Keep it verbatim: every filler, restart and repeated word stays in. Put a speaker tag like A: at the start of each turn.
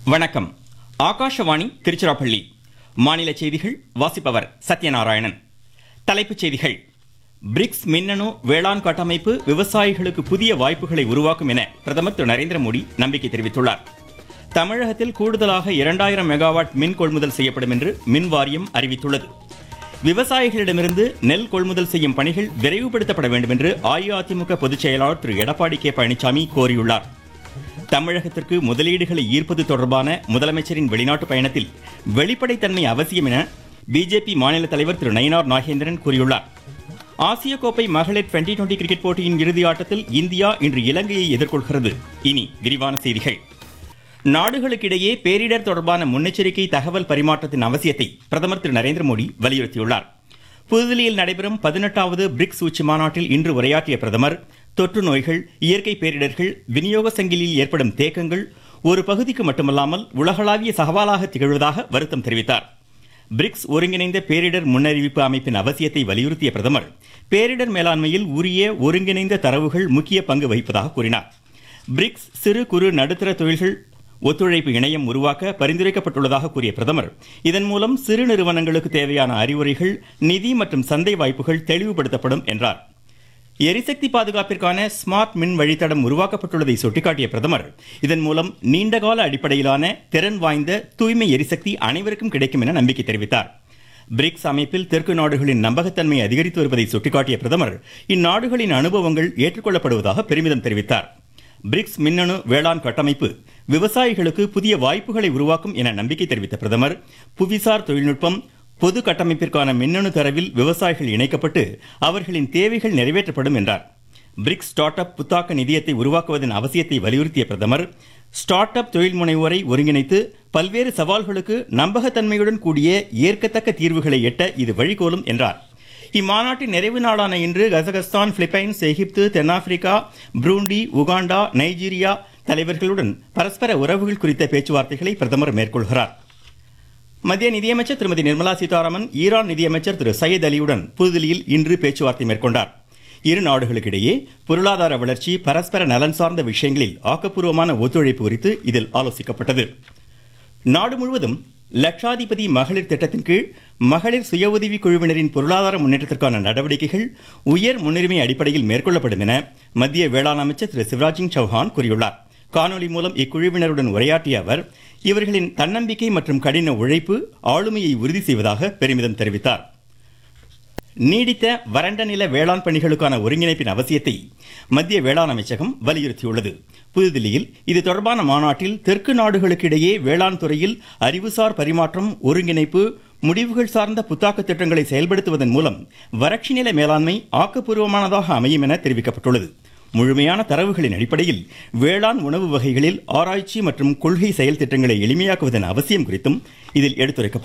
A: வணக்கம். ஆகாஷவாணி திருச்சிராப்பள்ளி. மாநில செய்திகள் வாசிப்பவர் சத்யநாராயணன். தலைப்புச் செய்திகள். பிரிக்ஸ் மின்னணு வேளாண் கட்டமைப்பு விவசாயிகளுக்கு புதிய வாய்ப்புகளை உருவாக்கும் என பிரதமர் திரு நரேந்திர மோடி நம்பிக்கை தெரிவித்துள்ளார். தமிழகத்தில் கூடுதலாக இரண்டாயிரம் மெகாவாட் மின் கொள்முதல் செய்யப்படும் என்று மின் வாரியம் அறிவித்துள்ளது. விவசாயிகளிடமிருந்து நெல் கொள்முதல் செய்யும் பணிகள் விரைவுபடுத்தப்பட வேண்டும் என்று அஇஅதிமுக பொதுச் செயலாளர் திரு எடப்பாடி கே பழனிசாமி கோரியுள்ளார். தமிழகத்திற்கு முதலீடுகளை ஈர்ப்பது தொடர்பான முதலமைச்சரின் வெளிநாட்டு பயணத்தில் வெளிப்படைத்தன்மை அவசியம் என பிஜேபி மாநில தலைவர் திரு நயினார் நாகேந்திரன் கூறியுள்ளார். ஆசிய கோப்பை மகளிர் டுவெண்டி டுவெண்டி கிரிக்கெட் போட்டியின் இறுதி ஆட்டத்தில் இந்தியா இன்று இலங்கையை எதிர்கொள்கிறது. இனி விரிவான செய்திகள். நாடுகளுக்கிடையே பேரிடர் தொடர்பான முன்னெச்சரிக்கை தகவல் பரிமாற்றத்தின் அவசியத்தை பிரதமர் திரு நரேந்திர மோடி வலியுறுத்தியுள்ளார். புதுதில்லியில் நடைபெறும் பதினெட்டாவது பிரிக்ஸ் உச்சி மாநாட்டில் இன்று உரையாற்றிய பிரதமர், தொற்று நோய்கள், இயற்கை பேரிடர்கள், விநியோக சங்கிலியில் ஏற்படும் தேக்கங்கள் ஒரு பகுதிக்கு மட்டுமல்லாமல் உலகளாவிய சவாலாக திகழ்வதாக வருத்தம் தெரிவித்தார். பிரிக்ஸ் ஒருங்கிணைந்த பேரிடர் முன்னறிவிப்பு அமைப்பின் அவசியத்தை வலியுறுத்திய பிரதமர், பேரிடர் மேலாண்மையில் உரிய ஒருங்கிணைந்த தரவுகள் முக்கிய பங்கு வகிப்பதாக கூறினார். பிரிக்ஸ் சிறு குறு நடுத்தர தொழில்கள் ஒத்துழைப்பு இணையம் உருவாக்க பரிந்துரைக்கப்பட்டுள்ளதாக கூறிய பிரதமர், இதன் மூலம் சிறு நிறுவனங்களுக்கு தேவையான அறிவுரைகள், நிதி மற்றும் சந்தை வாய்ப்புகள் தெளிவுபடுத்தப்படும் என்றார். எரிசக்தி பாதுகாப்பிற்கான ஸ்மார்ட் மின் வழித்தடம் உருவாக்கப்பட்டுள்ளதை சுட்டிக்காட்டிய பிரதமர், இதன் மூலம் நீண்டகால அடிப்படையிலான திறன் வாய்ந்த தூய்மை எரிசக்தி அனைவருக்கும் கிடைக்கும் என நம்பிக்கை தெரிவித்தார். பிரிக்ஸ் அமைப்பில் தெற்கு நாடுகளின் நம்பகத்தன்மை அதிகரித்து வருவதை சுட்டிக்காட்டிய பிரதமர், இந்நாடுகளின் அனுபவங்கள் ஏற்றுக்கொள்ளப்படுவதாக பெருமிதம் தெரிவித்தார். பிரிக்ஸ் மின்னணு வேளாண் கட்டமைப்பு விவசாயிகளுக்கு புதிய வாய்ப்புகளை உருவாக்கும் என நம்பிக்கை தெரிவித்த பிரதமர், புவிசார் தொழில்நுட்பம், பொது கட்டமைப்பிற்கான மின்னணு தரவில் விவசாயிகள் இணைக்கப்பட்டு அவர்களின் தேவைகள் நிறைவேற்றப்படும் என்றார். பிரிக்ஸ் ஸ்டார்ட் அப் புத்தாக்க நிதியத்தை உருவாக்குவதன் அவசியத்தை வலியுறுத்திய பிரதமர், ஸ்டார்ட் அப் தொழில் முனைவோரை ஒருங்கிணைத்து பல்வேறு சவால்களுக்கு நம்பகத்தன்மையுடன் கூடிய ஏற்கத்தக்க தீர்வுகளை எட்ட இது வழிகோலும் என்றார். இம்மாநாட்டின் நிறைவு நாளான இன்று கசகஸ்தான், பிலிப்பைன்ஸ், எகிப்து, தென்னாப்பிரிக்கா, புரூண்டி, உகாண்டா, நைஜீரியா தலைவர்களுடன் பரஸ்பர உறவுகள் குறித்த பேச்சுவார்த்தைகளை பிரதமர் மேற்கொள்கிறார். மத்திய நிதியமைச்சர் திருமதி நிர்மலா சீதாராமன் ஈரான் நிதியமைச்சர் திரு சையத் அலியுடன் புதுதில்லியில் இன்று பேச்சுவார்த்தை மேற்கொண்டார். இரு நாடுகளுக்கிடையே பொருளாதார வளர்ச்சி, பரஸ்பர நலன் சார்ந்த விஷயங்களில் ஆக்கப்பூர்வமான ஒத்துழைப்பு குறித்து இதில் ஆலோசிக்கப்பட்டது. நாடு முழுவதும் லட்சாதிபதி மகளிர் திட்டத்தின் கீழ் மகளிர் சுய உதவி குழுவினரின் பொருளாதார முன்னேற்றத்திற்கான நடவடிக்கைகள் உயர் முன்னுரிமை அடிப்படையில் மேற்கொள்ளப்படும் என மத்திய வேளாண் அமைச்சர் திரு சிவராஜ் சிங் சௌஹான் கூறியுள்ளார். காணொலி மூலம் இக்குழுவினருடன் உரையாற்றிய அவர், இவர்களின் தன்னம்பிக்கை மற்றும் கடின உழைப்பு ஆளுமையை உறுதி செய்வதாக பெருமிதம் தெரிவித்தார். நீடித்த வறண்ட நில வேளாண் பணிகளுக்கான ஒருங்கிணைப்பின் அவசியத்தை மத்திய வேளாண் அமைச்சகம் வலியுறுத்தியுள்ளது. புதுதில்லியில் இது தொடர்பான மாநாட்டில் தெற்கு நாடுகளுக்கு இடையே வேளாண் துறையில் அறிவுசார் பரிமாற்றம், ஒருங்கிணைப்பு, முடிவுகள் சார்ந்த புத்தாக்க திட்டங்களை செயல்படுத்துவதன் மூலம் வறட்சி நில மேலாண்மை ஆக்கப்பூர்வமானதாக அமையும் என தெரிவிக்கப்பட்டுள்ளது. முழுமையான தரவுகளின் அடிப்படையில் வேளாண் உணவு வகைகளில் ஆராய்ச்சி மற்றும் கொள்கை செயல் திட்டங்களை எளிமையாக்குவதன் அவசியம் குறித்தும் இதில் எடுத்துரைக்கப்பட்டது.